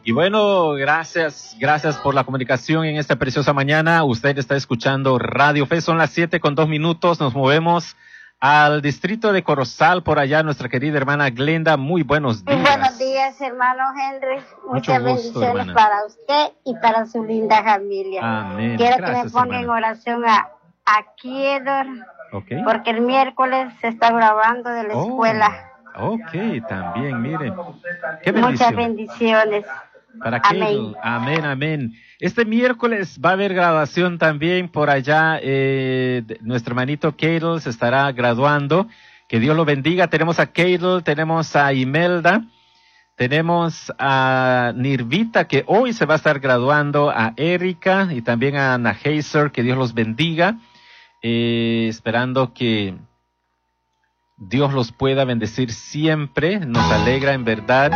Y bueno, gracias por la comunicación en esta preciosa mañana. Usted está escuchando Radio Fe, son las 7:02. Nos movemos al distrito de Corozal, por allá nuestra querida hermana Glenda. Muy buenos días. Muy buenos días, hermano Henry. Muchas bendiciones, hermana, para usted y para su linda familia. Amén. Quiero Gracias, que me ponga en oración a Kiedor, okay, porque el miércoles se está grabando de la escuela. Ok, también, mire. Qué bendición. Muchas bendiciones. Para Keidl. Amén, amén. Este miércoles va a haber graduación también por allá. Nuestro hermanito Keidl se estará graduando. Que Dios lo bendiga. Tenemos a Keidl, tenemos a Imelda, tenemos a Nirvita, que hoy se va a estar graduando, a Erika y también a Ana Heiser. Que Dios los bendiga. Esperando que Dios los pueda bendecir siempre. Nos alegra en verdad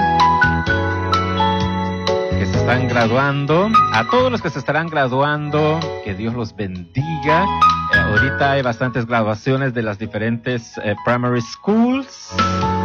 que se están graduando. A todos los que se estarán graduando, que Dios los bendiga. Ahorita hay bastantes graduaciones de las diferentes primary schools.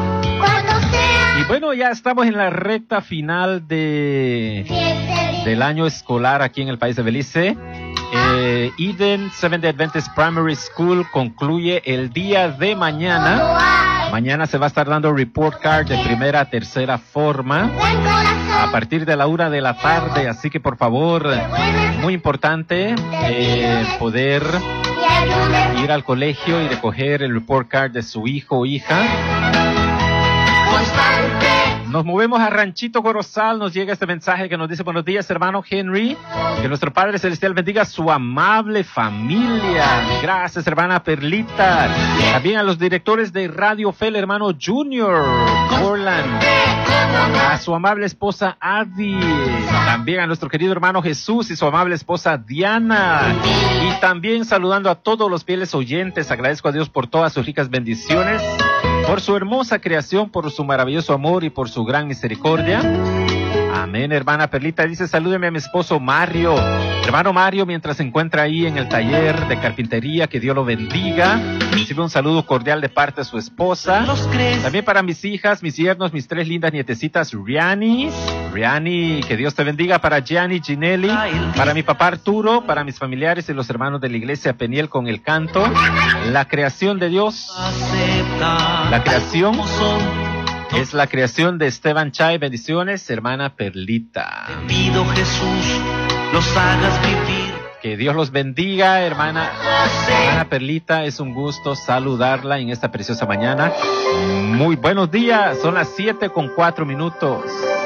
Y bueno, ya estamos en la recta final del año escolar aquí en el país de Belice. Eden Seventh-day Adventist Primary School concluye el día de mañana. Mañana se va a estar dando report card de primera a tercera forma a partir de la 1 de la tarde. Así que por favor, muy importante poder ir al colegio y recoger el report card de su hijo o hija. Nos movemos a Ranchito Corozal. Nos llega este mensaje que nos dice: buenos días, hermano Henry. Que nuestro Padre Celestial bendiga a su amable familia. Gracias, hermana Perlita. También a los directores de Radio Fe, el hermano Junior Orland. A su amable esposa Adi. También a nuestro querido hermano Jesús y su amable esposa Diana. Y también saludando a todos los fieles oyentes. Agradezco a Dios por todas sus ricas bendiciones, por su hermosa creación, por su maravilloso amor y por su gran misericordia. Amén, hermana Perlita. Dice: salúdeme a mi esposo Mario. Hermano Mario, mientras se encuentra ahí en el taller de carpintería, que Dios lo bendiga. Recibe un saludo cordial de parte de su esposa. También para mis hijas, mis yernos, mis 3 lindas nietecitas, Riani, que Dios te bendiga. Para Gianni, Ginelli, para mi papá Arturo, para mis familiares y los hermanos de la iglesia Peniel con el canto. La creación de Dios, la creación es la creación de Esteban Chay. Bendiciones, hermana Perlita. Te pido, Jesús, los hagas vivir. Que Dios los bendiga, hermana Perlita. Es un gusto saludarla en esta preciosa mañana. Muy buenos días. Son las 7:04.